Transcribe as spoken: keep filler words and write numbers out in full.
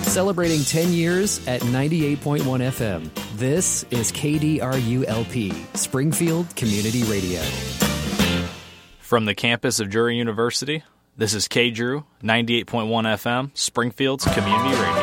Celebrating ten years at ninety-eight point one F M. This is K D R U L P, Springfield Community Radio. From the campus of Drury University, this is K D R U, ninety-eight point one F M, Springfield's Community Radio.